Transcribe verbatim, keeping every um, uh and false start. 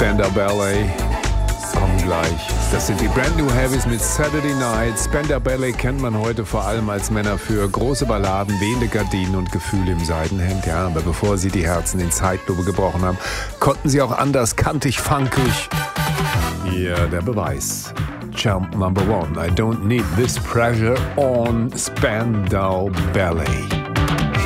Spandau Ballet kommen gleich. Das sind die Brand New Heavies mit Saturday Night. Spandau Ballet kennt man heute vor allem als Männer für große Balladen, wehende Gardinen und Gefühle im Seidenhemd. Ja, aber bevor sie die Herzen in Zeitlupe gebrochen haben, konnten sie auch anders, kantig, funkig. Hier der Beweis. Jump number one. I don't need this pressure on Spandau Ballet.